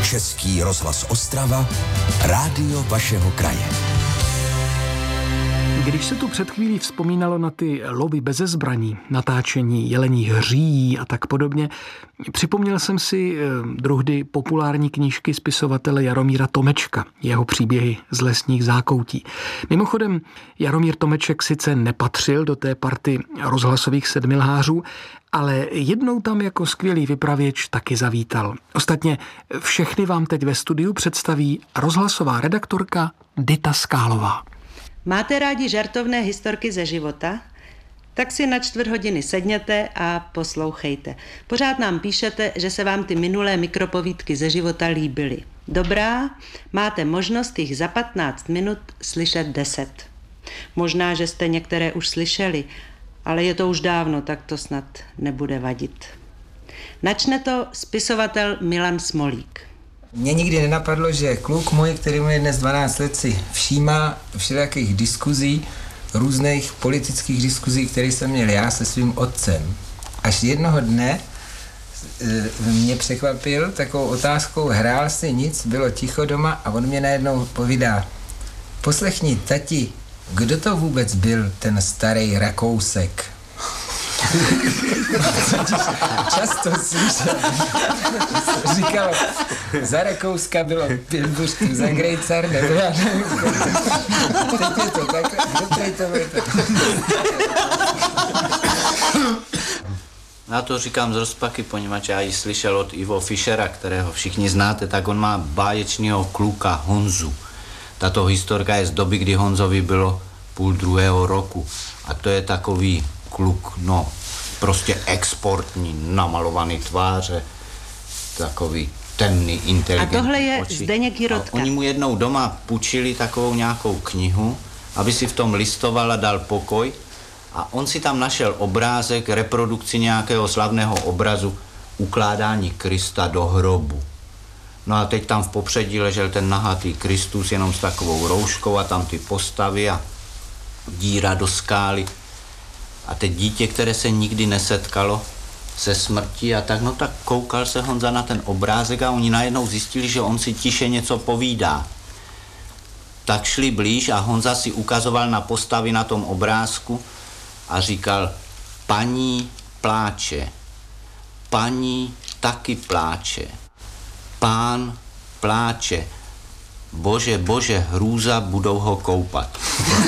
Český rozhlas Ostrava, rádio vašeho kraje. Když se tu před chvílí vzpomínalo na ty lovy beze zbraní, natáčení jeleních hříjí a tak podobně, připomněl jsem si druhdy populární knížky spisovatele Jaromíra Tomečka, jeho příběhy z lesních zákoutí. Mimochodem, Jaromír Tomeček sice nepatřil do té party rozhlasových sedmilhářů, ale jednou tam jako skvělý vypravěč taky zavítal. Ostatně všechny vám teď ve studiu představí rozhlasová redaktorka Dita Skálová. Máte rádi žartovné historky ze života? Tak si na 4 hodiny sedněte a poslouchejte. Pořád nám píšete, že se vám ty minulé mikropovídky ze života líbily. Dobrá, máte možnost jich za 15 minut slyšet 10. Možná, že jste některé už slyšeli, ale je to už dávno, tak to snad nebude vadit. Načne to spisovatel Milan Smolík. Mně nikdy nenapadlo, že kluk můj, který mu je dnes 12 let, si všímá všelijakých diskuzí, různých politických diskuzí, které jsem měl já se svým otcem. Až jednoho dne mě překvapil takovou otázkou, hrál si nic, bylo ticho doma a on mě najednou povídá: poslechni, tati, kdo to vůbec byl ten starý Rakousek? Často slyšel, říkal, za Rakouska bylo 5 buřtů, za Grejcar nebo já nevím. Teď je to tak, kdo to byl to? Já to říkám z rozpaky, poněvadž já ji slyšel od Ivo Fischera, kterého všichni znáte, tak on má báječného kluka Honzu. Tato historka je z doby, kdy Honzovi bylo 1,5 roku. A to je takový kluk, no, prostě exportní, namalovaný tváře, takový temný, inteligentní. A tohle je oči. Zdeněk Jirotka. Oni mu jednou doma půjčili takovou nějakou knihu, aby si v tom listoval a dal pokoj. A on si tam našel obrázek, reprodukci nějakého slavného obrazu, ukládání Krista do hrobu. No a teď tam v popředí ležel ten nahatý Kristus jenom s takovou rouškou a tam ty postavy a díra do skály. A teď dítě, které se nikdy nesetkalo se smrtí a tak, no tak koukal se Honza na ten obrázek a oni najednou zjistili, že on si tiše něco povídá. Tak šli blíž a Honza si ukazoval na postavy na tom obrázku a říkal: paní pláče, paní taky pláče, pán pláče, bože, bože, hrůza, budou ho koupat.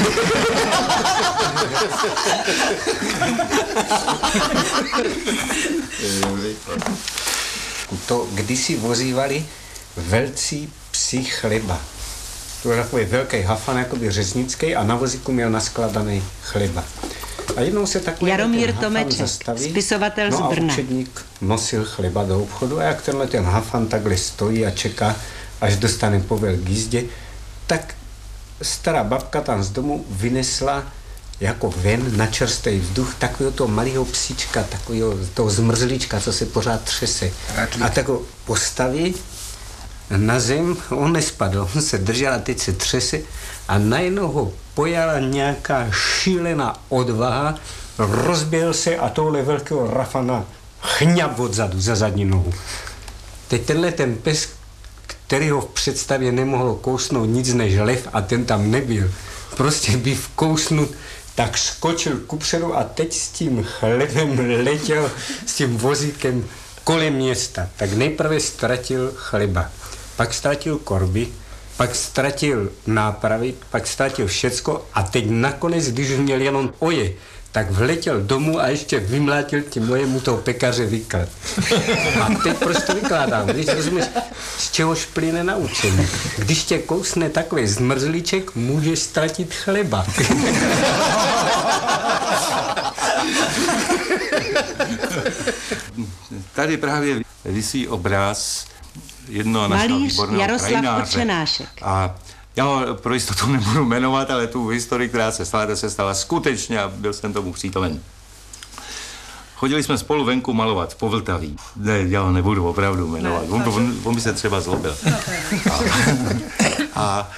To kdysi vozívali velcí psi chleba. To byl takový velký hafan, jakoby řeznický, a na vozíku měl naskladaný chleba. A jednou se takový Jaromír Tomeček, spisovatel z Brna. A učedník nosil chleba do obchodu a jak tenhle ten hafan takhle stojí a čeká, až dostane povel k jízdě, tak stará babka tam z domu vynesla jako ven na čerstvý vzduch takového toho malého psíčka, takového toho zmrzlíčka, co se pořád třese. A tak ho postaví na zem, on nespadl, on se držel a teď se třese a najednou ho pojala nějaká šílená odvaha, rozběhl se a tohle velkého rafana chňap odzadu za zadní nohu. Teď tenhle ten pes, který ho v představě nemohlo kousnout nic než lev a ten tam nebyl, prostě by vkousnut, tak skočil kupředu a teď s tím chlebem letěl s tím vozíkem kolem města. Tak nejprve ztratil chleba, pak ztratil korby, pak ztratil nápravy, pak ztratil všecko a teď nakonec, když měl jenom oje, tak vletěl domů a ještě vymlátil tím mojemu toho pekaře výklad. A teď proč to vykládám? Když rozumíš, z čehož plyne naučení. Když tě kousne takový zmrzlíček, můžeš ztratit chleba. Tady právě visí obraz jednoho našeho výborného krajináře. A já ho pro jistotu nebudu jmenovat, ale tu historii, která se stala skutečně a byl jsem tomu přítomen. Chodili jsme spolu venku malovat po Vltaví. Ne, já ho nebudu opravdu jmenovat. On by se třeba zlobil. A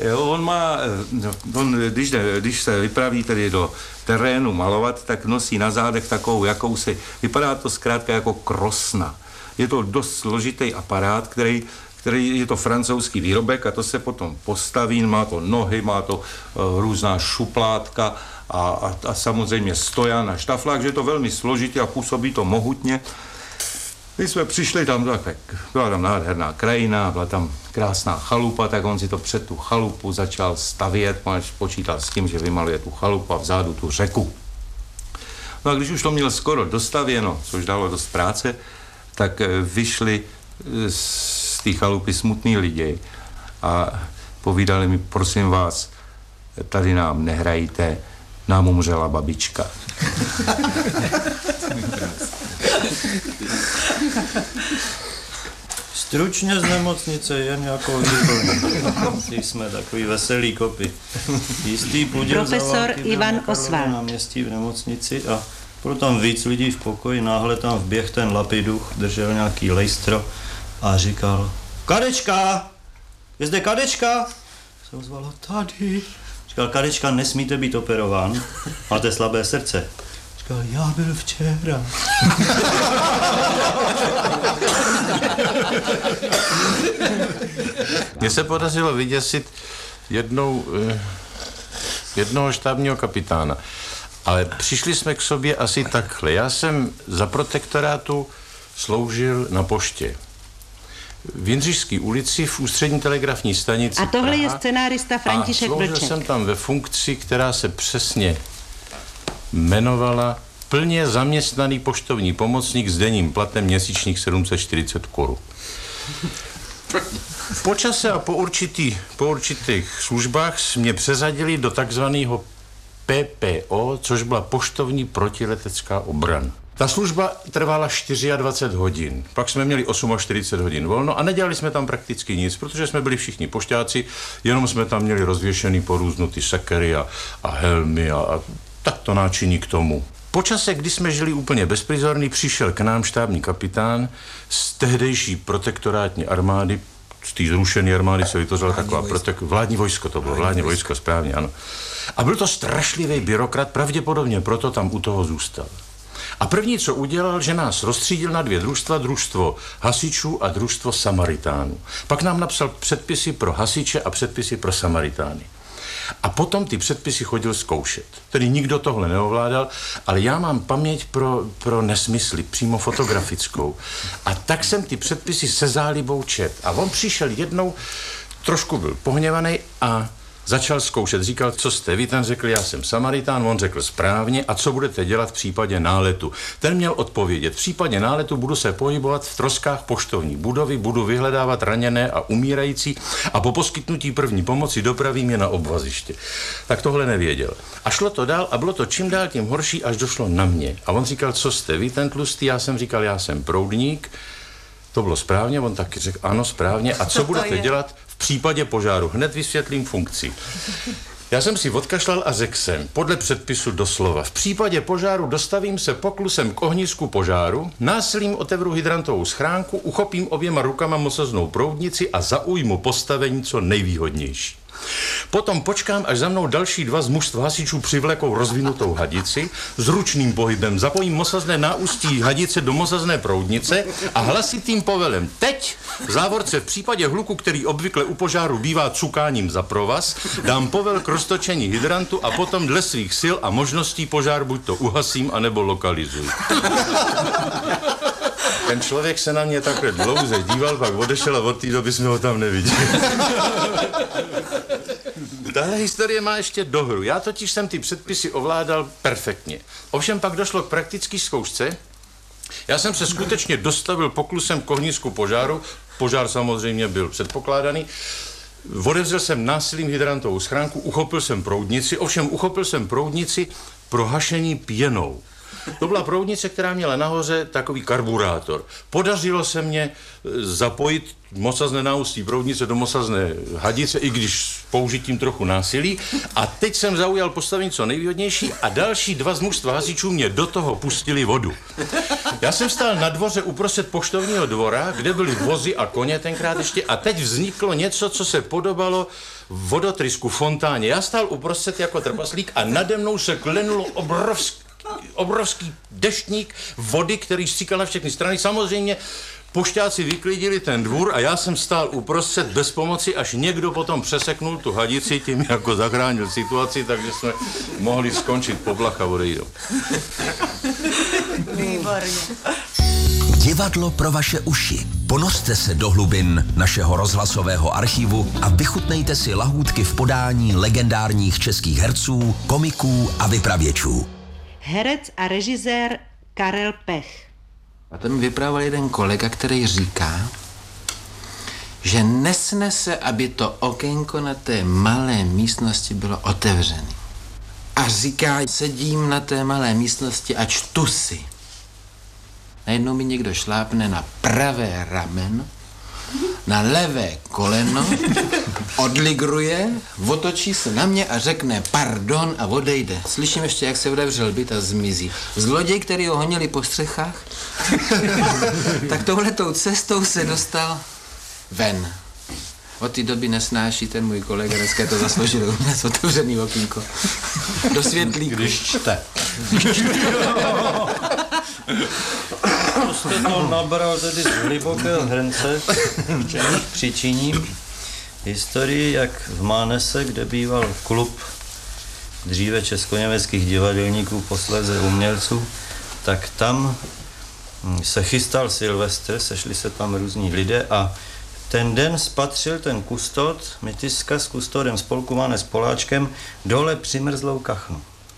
když se vypraví tedy do terénu malovat, tak nosí na zádech takovou jakousi, vypadá to zkrátka jako krosna. Je to dost složitý aparát, který je to francouzský výrobek a to se potom postaví, má to nohy, má to různá šupládka a samozřejmě stojan a štaflák, že je to velmi složitě a působí to mohutně. My jsme přišli tam, tak byla tam nádherná krajina, byla tam krásná chalupa, tak on si to před tu chalupu začal stavět, počítal s tím, že vymaluje tu chalupu a vzadu tu řeku. No a když už to měl skoro dostavěno, což dalo dost práce, tak vyšli z té chalupy smutný lidi a povídali mi, prosím vás, tady nám nehrajte, nám umřela babička. Stručně z nemocnice, jen jako vyplný. Jsme takový veselý kopy. Jistý podíl profesor Ivan Osvald na městí v nemocnici a bylo tam víc lidí v pokoji, náhle tam vběh ten lapiduch, držel nějaký lejstro a říkal: Kadečka! Je zde Kadečka? Se ozvala: tady. Říkal: Kadečka, nesmíte být operován, máte slabé srdce. Říkal: já byl včera. Mně se podařilo vyděsit jednoho štábního kapitána. Ale přišli jsme k sobě asi takhle. Já jsem za protektorátu sloužil na poště. V Jindřišské ulici v ústřední telegrafní stanici a tohle Praha, je scenárista František Vlček. Sloužil jsem tam ve funkci, která se přesně jmenovala plně zaměstnaný poštovní pomocník s denním platem měsíčních 740 korun. Po čase a po určitých službách mě přeřadili do takzvaného PPO, což byla poštovní protiletecká obrana. Ta služba trvala 24 hodin, pak jsme měli 48 hodin volno a nedělali jsme tam prakticky nic, protože jsme byli všichni pošťáci, jenom jsme tam měli rozvěšený po různu ty sekery a helmy a tak to náčiní k tomu. Po čase, kdy jsme žili úplně bezprizorný, přišel k nám štábní kapitán z tehdejší protektorátní armády, z té zrušené armády se vytvořila taková vládní vojsko to bylo, vládní vojsko, správně, ano. A byl to strašlivý byrokrat, pravděpodobně proto tam u toho zůstal. A první, co udělal, že nás rozstřídil na dvě družstva, družstvo hasičů a družstvo Samaritánů. Pak nám napsal předpisy pro hasiče a předpisy pro Samaritány. A potom ty předpisy chodil zkoušet. Tedy nikdo tohle neovládal, ale já mám paměť pro nesmysly, přímo fotografickou. A tak jsem ty předpisy se zálibou čet. A on přišel jednou, trošku byl pohněvaný a začal zkoušet. Říkal: co jste vy? Ten řekl: já jsem Samaritán. On řekl: správně. A co budete dělat v případě náletu? Ten měl odpovědět: v případě náletu budu se pohybovat v troskách poštovní budovy, budu vyhledávat raněné a umírající a po poskytnutí první pomoci dopravím je na obvaziště. Tak tohle nevěděl. A šlo to dál a bylo to čím dál tím horší, až došlo na mě. A on říkal: co jste vy, ten tlustý? Já jsem říkal: já jsem proudník. To bylo správně, on taky řekl: ano, správně. A co budete dělat v případě požáru? Hned vysvětlím funkci. Já jsem si odkašlal a řekl jsem, podle předpisu doslova: v případě požáru dostavím se poklusem k ohnisku požáru, násilím otevřu hydrantovou schránku, uchopím oběma rukama mosaznou proudnici a zaujmu postavení co nejvýhodnější. Potom počkám, až za mnou další dva z mužstva hasičů přivlekou rozvinutou hadici, s ručným pohybem zapojím mosazné náustí hadice do mosazné proudnice a hlasitým povelem: teď, v závorce v případě hluku, který obvykle u požáru bývá cukáním za provaz, dám povel k roztočení hydrantu a potom dle svých sil a možností požár buď to uhasím, anebo lokalizuji. Ten člověk se na mě takhle dlouze díval, pak odešel a od té doby jsme ho tam neviděli. Tahle historie má ještě dohru. Já totiž jsem ty předpisy ovládal perfektně. Ovšem pak došlo k praktické zkoušce. Já jsem se skutečně dostavil poklusem k ohnisku požáru. Požár samozřejmě byl předpokládaný. Odevřel jsem násilím hydrantovou schránku, uchopil jsem proudnici, ovšem uchopil jsem proudnici pro hašení pěnou. To byla proudnice, která měla nahoře takový karburátor. Podařilo se mně zapojit mosazné náustí proudnice do mosazné hadice, i když s použitím trochu násilí. A teď jsem zaujal postavení co nejvýhodnější a další dva z mužstva hasičů mě do toho pustili vodu. Já jsem stál na dvoře uprostřed poštovního dvora, kde byly vozy a koně tenkrát ještě, a teď vzniklo něco, co se podobalo vodotrysku, fontáně. Já stál uprostřed jako trpaslík a nade mnou se klenulo obrovský deštník vody, který stříkal na všechny strany. Samozřejmě pošťáci vyklidili ten dvůr a já jsem stál uprostřed bez pomoci, až někdo potom přeseknul tu hadici, tím jako zachránil situaci, takže jsme mohli skončit poblach a odejít. Výborně. Divadlo pro vaše uši. Ponořte se do hlubin našeho rozhlasového archivu a vychutnejte si lahůdky v podání legendárních českých herců, komiků a vypravěčů. Herec a režisér Karel Pech. A to mi vyprávěl jeden kolega, který říká, že nesnese, aby to okénko na té malé místnosti bylo otevřené. A říká, sedím na té malé místnosti a čtu si. Najednou mi někdo šlápne na pravé ramen, na levé koleno, odligruje, otočí se na mě a řekne pardon a odejde. Slyším ještě, jak se otevřel byt a zmizí. Zloděj, který ho honili po střechách, tak touhletou cestou se dostal ven. Od té doby nesnáší ten můj kolega, dneska to zasloužil u mě z otevřený okýnko. Do světlíku. Když čte. To jste to nabral tedy z hlubokého hrnce, přičiním historii, jak v Mánese, kde býval klub dříve českoněmeckých divadelníků, posléze umělců, tak tam se chystal Silvestr, sešli se tam různí lidé a ten den spatřil ten kustód, Mytiska s kustódem spolku Mánes Poláčkem, dole přimrzlou kachnu,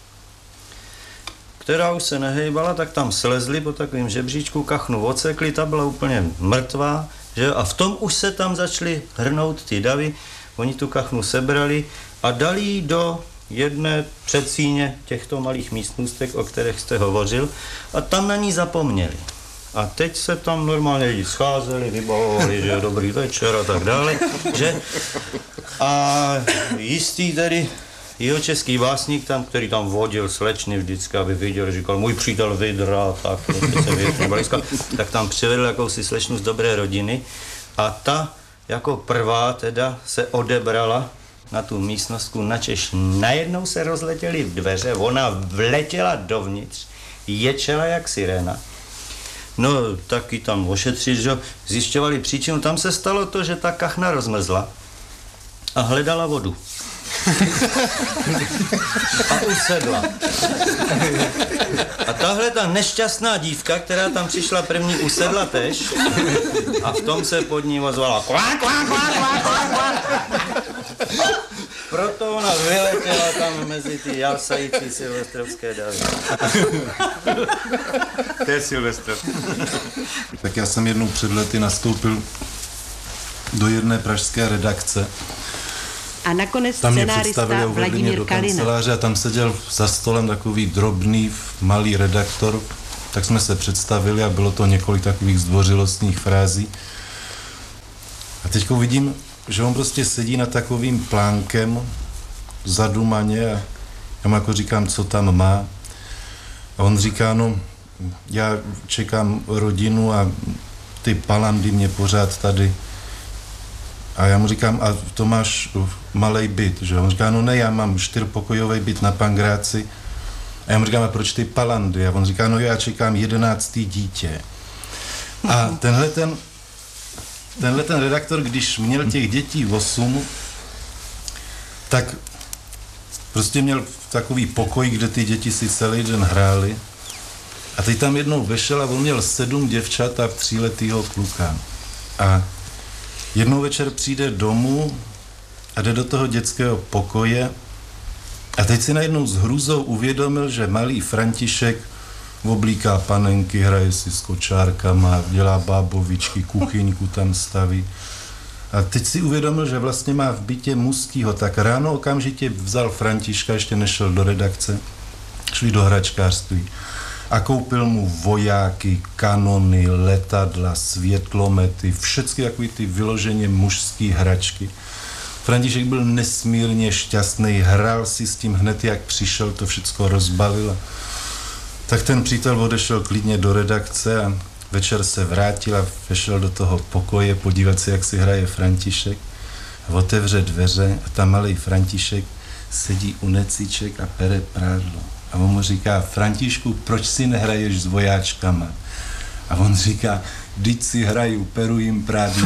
která už se nehejbala, tak tam slezli po takovým žebříčku, kachnu odsekli, ta byla úplně mrtvá, že? A v tom už se tam začali hrnout ty davy, oni tu kachnu sebrali a dali ji do jedné předsíně těchto malých místnostek, o kterých jste hovořil, a tam na ní zapomněli. A teď se tam normálně lidi scházeli, vybavovali, že dobrý večer a tak dále, že? A jistý tedy jihočeský básník tam, který tam vodil slečny vždycky, aby viděl, říkal, můj přítel Vidra, tak tak tam přivedl jakousi slečnu z dobré rodiny a ta jako prvá teda se odebrala na tu místnostku, načež najednou se rozletěly dveře, ona vletěla dovnitř, ječela jak sirena. No, taky tam ošetřit, že zjišťovali příčinu, tam se stalo to, že ta kachna rozmrzla a hledala vodu. A usedla. A tahle ta nešťastná dívka, která tam přišla první, usedla tež a v tom se pod ní ozvala kvák, kvák, kvák, kvák, kvák, kvák. Proto ona vyletěla tam mezi ty jásající silvestrovské davy. To je Silvestr. Tak já jsem jednou před lety nastoupil do jedné pražské redakce. A nakonec tam scenárista Vladimír Kalina. A tam seděl za stolem takový drobný, malý redaktor, tak jsme se představili a bylo to několik takových zdvořilostních frází. A teďko vidím, že on prostě sedí nad takovým plánkem zadumaně a já mu jako říkám, co tam má. A on říká, no, já čekám rodinu a ty palandy mě pořád tady. A já mu říkám, a to máš malej byt, že? On říká, no ne, já mám 4pokojový byt na Pangráci. A já mu říkám, a proč ty palandy? A on říká, no já čekám 11. dítě. A tenhle ten redaktor, když měl těch dětí 8, tak prostě měl takový pokoj, kde ty děti si celý den hrály. A teď tam jednou vešel a on měl 7 děvčat a 3letýho kluka. A jednou večer přijde domů a jde do toho dětského pokoje a teď si najednou s hrůzou uvědomil, že malý František oblíká panenky, hraje si s kočárkama, dělá bábovičky, kuchyňku tam staví. A teď si uvědomil, že vlastně má v bytě mužskýho, tak ráno okamžitě vzal Františka, ještě nešel do redakce, šli do hračkářství a koupil mu vojáky, kanony, letadla, světlomety, všechny takový ty vyloženě mužský hračky. František byl nesmírně šťastný, hrál si s tím hned, jak přišel, to všechno rozbalil. Tak ten přítel odešel klidně do redakce a večer se vrátil a vešel do toho pokoje podívat se, jak si hraje František. A otevře dveře a tam malej František sedí u necíček a pere prádlo. A on mu říká, Františku, proč si nehraješ s vojáčkama? A on říká, vždyť si hraju, peru jim právě.